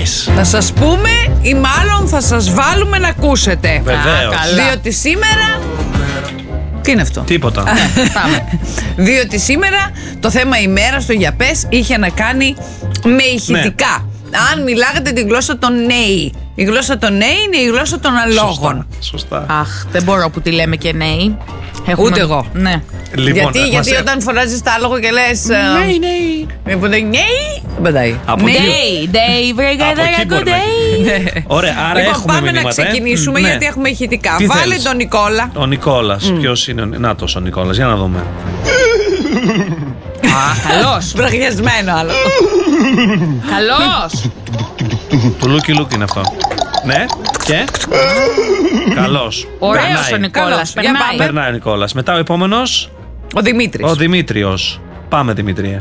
εμείς. Θα σας πούμε ή μάλλον θα σας βάλουμε να ακούσετε. Βεβαίως. Διότι σήμερα... Τι είναι αυτό? Τίποτα. Πάμε. Διότι σήμερα το θέμα ημέρα στο Για Πες είχε να κάνει με ηχητικά. Αν μιλάγατε τη γλώσσα των νέοι. Η γλώσσα των νέοι είναι η γλώσσα των αλόγων. Σωστά. Αχ, δεν μπορώ που τη λέμε και νέοι. Ούτε εγώ. Ναι. Λοιπόν, Γιατί όταν φωνάζεις τα άλογο και λες ναι. που δεν νέοι, μπαντάει. Από εκεί- Day, βρήκα Από εκεί good μπορεί να day. Ωραία, άρα Λοιπόν, έχουμε πάμε να μηνύματα. ξεκινήσουμε Ναι. γιατί έχουμε ηχητικά. Τι Βάλε θέλεις? τον Νικόλα. Ο Νικόλας. Ποιος είναι? Νάτος ο Νικόλας. Για να δούμε. Καλός. Βραχιασμένο άλλο. Καλός. Του Λούκι Λούκι είναι αυτό. Ναι, και. Καλός. Ωραίος Περνάει. ο Νικόλας. Καλός. Για Περνάει. πάμε. Περνάει ο Νικόλας. Μετά ο επόμενος. Ο Δημήτρης. Ο Δημήτριος. Πάμε, Δημήτριε.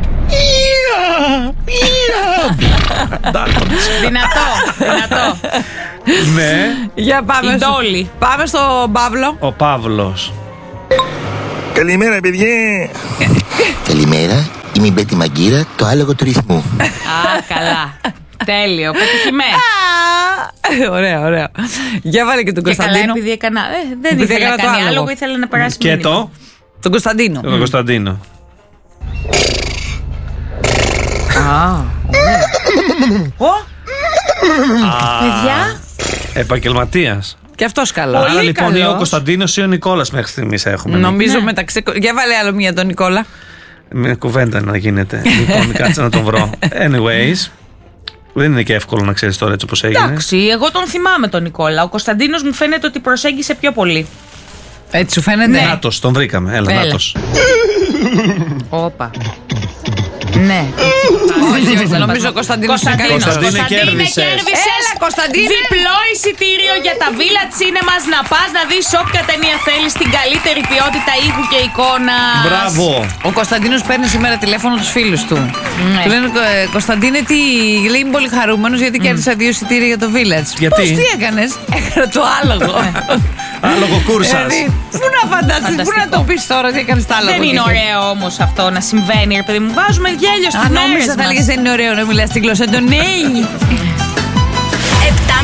Δυνατό. Ναι. Για πάμε. Η Ντόλη. Πάμε στον Παύλο. Ο Παύλος. Καλημέρα, παιδιά. Καλημέρα. Είμαι η Μπέτη Μαγκύρα, το άλογο του ρυθμού. Α, καλά. Τέλειο. Πετυχημένο. Ωραία, ωραία. Για βάλε και τον Και καλά, Κωνσταντίνο. επειδή έκανα. Δεν Επειδή ήθελα έκανα να το κάνει άλογο. άλογο, ήθελα να περάσει Και μήνυμα. το. Τον Κωνσταντίνο. Τον Κωνσταντίνο. Παιδιά. Επαγγελματίας. Και αυτός καλό. Πολύ Άρα λοιπόν ή ο καλός. Κωνσταντίνος ή ο Νικόλας μέχρι στιγμής έχουμε. Νομίζω Ναι. μεταξύ. Για βάλε άλλο μία τον Νικόλα. Μια κουβέντα να γίνεται. Λοιπόν, κάτσε να τον βρω. Anyways. Δεν είναι και εύκολο να ξέρεις τώρα έτσι όπως έγινε. Εντάξει, εγώ τον θυμάμαι τον Νικόλα. Ο Κωνσταντίνος μου φαίνεται ότι προσέγγισε πιο πολύ. Έτσι σου φαίνεται. Νάτος, τον βρήκαμε. Έλα, Έλα. Νάτος. Όπα. Ναι. Όχι, νομίζω ο Κωνσταντίνος είναι καλύτερος. Κωνσταντίνε, κέρδισες. Έλα, Κωνσταντίνε. Διπλό εισιτήριο για τα Villa Cinemas να πας να δεις όποια ταινία θέλεις στην καλύτερη ποιότητα ήχου και εικόνα. Μπράβο. Ο Κωνσταντίνος παίρνει σήμερα τηλέφωνο τους φίλους του. Ναι. Του λένε Κωνσταντίνε, τι. Λέει, είμαι πολύ χαρούμενος γιατί κέρδισα 2 εισιτήρια για το Village. Γιατί? Πώς, τι έκανες? Έκανα το άλογο. Άλογο κούρσας. Δηλαδή, πού να φανταστείς, πού να το πεις τώρα ότι έκανες το άλογο? Δεν είναι ωραίο όμως αυτό να συμβαίνει, ρε παιδί μου. Βάζουμε γέλιο στις Αν μέρες νόμιζα θα μας. έλεγες δεν είναι ωραίο να μιλάς στη γλώσσα των νέων.